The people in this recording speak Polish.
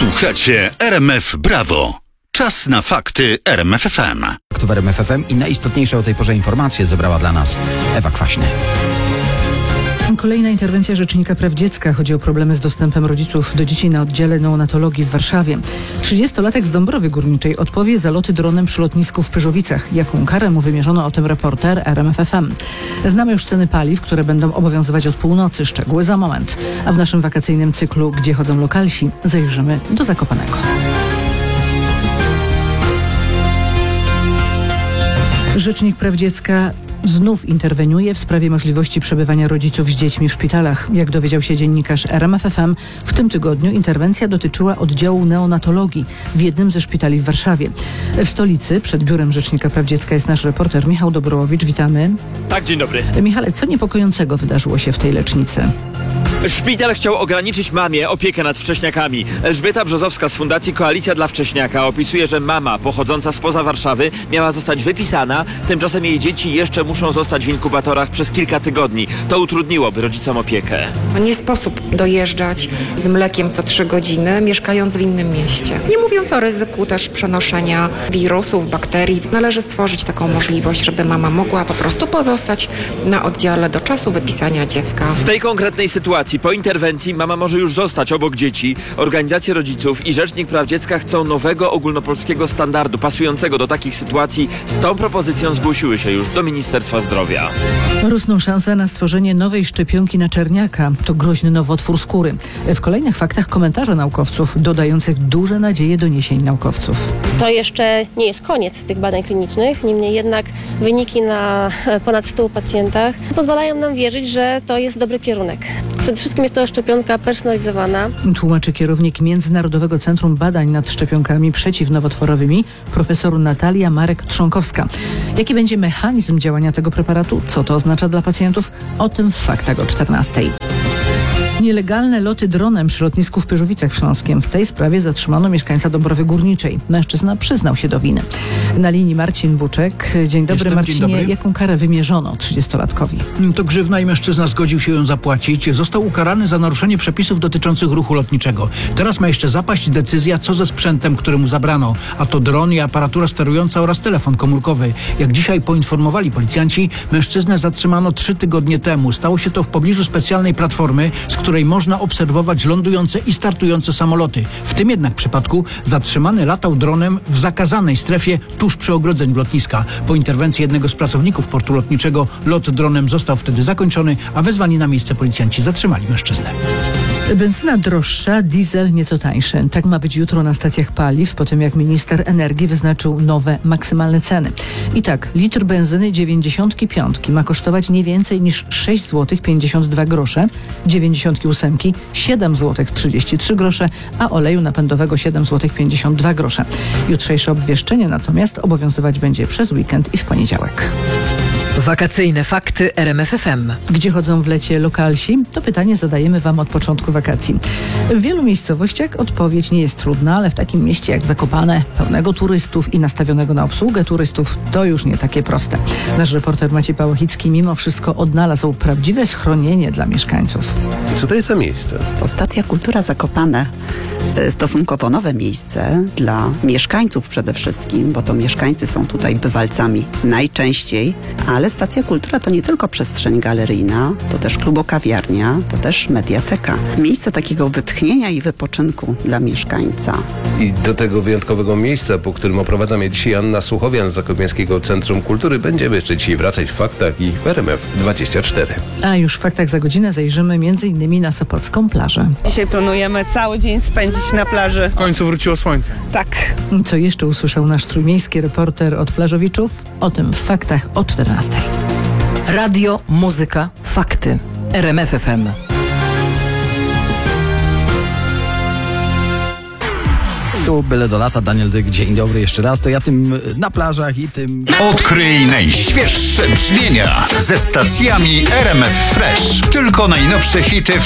Słuchacie RMF Brawo. Czas na fakty RMF FM. W RMF FM i najistotniejsze o tej porze informacje zebrała dla nas Ewa Kwaśny. Kolejna interwencja Rzecznika Praw Dziecka. Chodzi o problemy z dostępem rodziców do dzieci na oddziale neonatologii w Warszawie. 30-latek z Dąbrowy Górniczej odpowie za loty dronem przy lotnisku w Pyrzowicach. Jaką karę mu wymierzono, o tym reporter RMF FM. Znamy już ceny paliw, które będą obowiązywać od północy. Szczegóły za moment. A w naszym wakacyjnym cyklu Gdzie chodzą lokalsi zajrzymy do Zakopanego. Rzecznik Praw Dziecka znów interweniuje w sprawie możliwości przebywania rodziców z dziećmi w szpitalach. Jak dowiedział się dziennikarz RMF FM, w tym tygodniu interwencja dotyczyła oddziału neonatologii w jednym ze szpitali w Warszawie. W stolicy przed biurem Rzecznika Praw Dziecka jest nasz reporter Michał Dobrołowicz. Witamy. Tak, dzień dobry. Michale, co niepokojącego wydarzyło się w tej lecznicy? Szpital chciał ograniczyć mamie opiekę nad wcześniakami. Elżbieta Brzozowska z Fundacji Koalicja dla Wcześniaka opisuje, że mama pochodząca spoza Warszawy miała zostać wypisana, tymczasem jej dzieci jeszcze muszą zostać w inkubatorach przez kilka tygodni. To utrudniłoby rodzicom opiekę. Nie sposób dojeżdżać z mlekiem co 3 godziny, mieszkając w innym mieście. Nie mówiąc o ryzyku też przenoszenia wirusów, bakterii. Należy stworzyć taką możliwość, żeby mama mogła po prostu pozostać na oddziale do czasu wypisania dziecka. W tej konkretnej sytuacji po interwencji mama może już zostać obok dzieci. Organizacje rodziców i Rzecznik Praw Dziecka chcą nowego ogólnopolskiego standardu pasującego do takich sytuacji. Z tą propozycją zgłosiły się już do Ministerstwa Zdrowia. Rosną szanse na stworzenie nowej szczepionki na czerniaka. To groźny nowotwór skóry. W kolejnych faktach komentarze naukowców dodających duże nadzieje doniesień naukowców. To jeszcze nie jest koniec tych badań klinicznych, niemniej jednak wyniki na ponad 100 pacjentach pozwalają nam wierzyć, że to jest dobry kierunek. Przede wszystkim jest to szczepionka personalizowana. Tłumaczy kierownik Międzynarodowego Centrum Badań nad Szczepionkami Przeciwnowotworowymi profesor Natalia Marek-Trzonkowska. Jaki będzie mechanizm działania tego preparatu? Co to oznacza dla pacjentów? O tym w faktach o 14:00. Nielegalne loty dronem przy lotnisku w Pyrzowicach Śląskiem. W tej sprawie zatrzymano mieszkańca Dąbrowy Górniczej. Mężczyzna przyznał się do winy. Na linii Marcin Buczek. Dzień dobry, Marcinie. Dzień dobry. Jaką karę wymierzono 30-latkowi? To grzywna i mężczyzna zgodził się ją zapłacić. Został ukarany za naruszenie przepisów dotyczących ruchu lotniczego. Teraz ma jeszcze zapaść decyzja, co ze sprzętem, który mu zabrano. A to dron i aparatura sterująca oraz telefon komórkowy. Jak dzisiaj poinformowali policjanci, mężczyznę zatrzymano 3 tygodnie temu. Stało się to w pobliżu specjalnej platformy, z której można obserwować lądujące i startujące samoloty. W tym jednak przypadku zatrzymany latał dronem w zakazanej strefie tuż przy ogrodzeniu lotniska. Po interwencji jednego z pracowników portu lotniczego lot dronem został wtedy zakończony, a wezwani na miejsce policjanci zatrzymali mężczyznę. Benzyna droższa, diesel nieco tańszy. Tak ma być jutro na stacjach paliw, po tym jak minister energii wyznaczył nowe maksymalne ceny. I tak, litr benzyny 95 ma kosztować nie więcej niż 6 zł 52 grosze, 98 7 zł 33 grosze, a oleju napędowego 7 zł 52 grosze. Jutrzejsze obwieszczenie natomiast obowiązywać będzie przez weekend i w poniedziałek. Wakacyjne fakty RMF FM. Gdzie chodzą w lecie lokalsi? To pytanie zadajemy Wam od początku wakacji. W wielu miejscowościach odpowiedź nie jest trudna, ale w takim mieście jak Zakopane, pełnego turystów i nastawionego na obsługę turystów, to już nie takie proste. Nasz reporter Maciej Pałachicki mimo wszystko odnalazł prawdziwe schronienie dla mieszkańców. Co to jest za miejsce? To Stacja Kultura Zakopane. Stosunkowo nowe miejsce dla mieszkańców przede wszystkim, bo to mieszkańcy są tutaj bywalcami najczęściej, ale Stacja Kultura to nie tylko przestrzeń galeryjna, to też klubokawiarnia, to też mediateka. Miejsce takiego wytchnienia i wypoczynku dla mieszkańca. I do tego wyjątkowego miejsca, po którym oprowadza mnie dzisiaj Anna Suchowian z Zakopiańskiego Centrum Kultury, będziemy jeszcze dzisiaj wracać w faktach i w RMF 24. A już w faktach za godzinę zajrzymy m.in. na Sopocką plażę. Dzisiaj planujemy cały dzień spędzić na plaży. W końcu wróciło słońce. Tak. Co jeszcze usłyszał nasz trójmiejski reporter od plażowiczów? O tym w faktach o 14:00. Radio, muzyka, fakty. RMF FM. Tu byle do lata, Daniel Dyk, dzień dobry jeszcze raz. To ja tym na plażach i tym... Odkryj najświeższe brzmienia ze stacjami RMF Fresh. Tylko najnowsze hity w